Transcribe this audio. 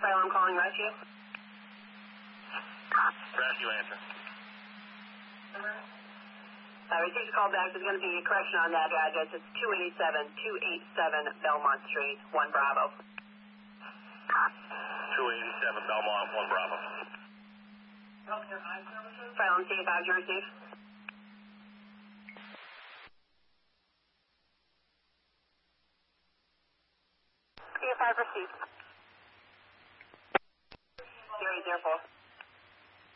File, I'm calling rescue. Rescue answer. I received a call back. There's going to be a correction on that address. It's 287 Belmont Street, 1 Bravo. 287 Belmont, 1 Bravo. File, I'm seeing 5 you received. C5 received. 0804.